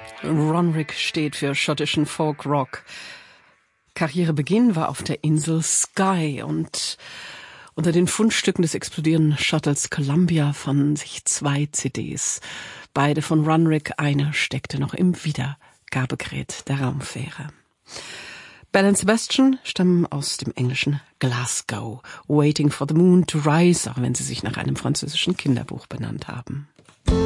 Ronrick steht für schottischen Folk-Rock. Karrierebeginn war auf der Insel Skye und unter den Fundstücken des explodierenden Shuttles Columbia fanden sich 2 CDs. Beide von Ronrick, eine steckte noch im Wiedergabegerät der Raumfähre. Belle and Sebastian stammen aus dem englischen Glasgow, Waiting for the Moon to Rise, auch wenn sie sich nach einem französischen Kinderbuch benannt haben.